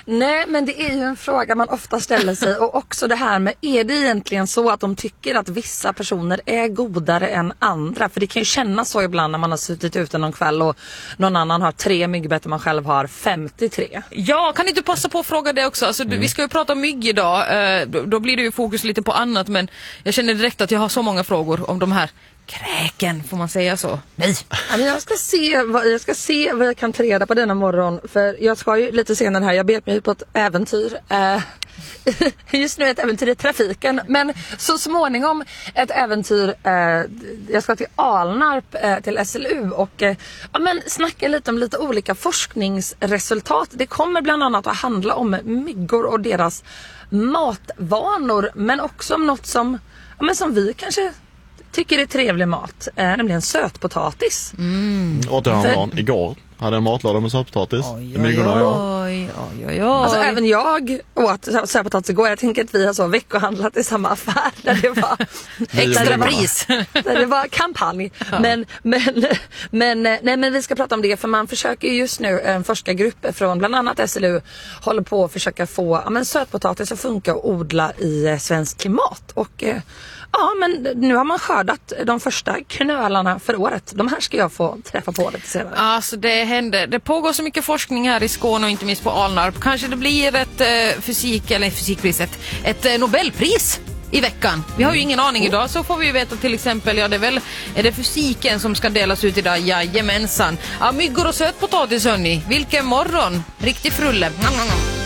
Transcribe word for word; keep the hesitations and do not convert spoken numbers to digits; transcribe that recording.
Nej, men det är ju en fråga man ofta ställer sig. Och också det här med, är det egentligen så att de tycker att vissa personer är godare än andra? För det kan ju kännas så ibland när man har suttit ute någon kväll och någon annan har tre myggbett och man själv har femtiotre. Ja, kan inte passa på att fråga det också? Alltså, mm. Vi ska ju prata om mygg idag. Eh, då, då blir det ju fokus lite på annat. Men jag känner direkt att jag har så många frågor om de här kräken, får man säga så? Nej. Jag ska se vad jag ska se vad jag kan ta reda på denna morgon, för jag ska ju lite senare här, jag ber mig på ett äventyr. Eh, just nu ett äventyr i trafiken, men så småningom ett äventyr. Eh, jag ska till Alnarp eh, till S L U och eh, ja, men snacka lite om lite olika forskningsresultat. Det kommer bland annat att handla om myggor och deras matvanor, men också om något som, ja, men som vi kanske tycker det är trevlig mat, eh, nämligen sötpotatis. Mm. Och det har man igår. Hade en matlåda med sötpotatis. Oj, oj, oj, oj, oj. Alltså även jag åt sötpotatis igår. Jag tänker att vi har så veckohandlat i samma affär där det var extra pris. Där det var kampanj. Ja. Men, men, men, nej, men vi ska prata om det, för man försöker just nu, en forskargrupp från bland annat S L U håller på att försöka få, ja, men sötpotatis att funka och odla i svensk klimat. Och ja, men nu har man skördat de första knölarna för året. De här ska jag få träffa på lite senare. Alltså det händer. Det pågår så mycket forskning här i Skåne och inte minst på Alnarp. Kanske det blir ett eh, fysik, eller fysikpris, ett, ett eh, Nobelpris i veckan. Vi har ju ingen aning idag, så får vi ju veta till exempel, ja det är väl, är det fysiken som ska delas ut idag? Jajamensan. Ja, myggor och sötpotatis hörni. Vilken morgon. Riktig frulle.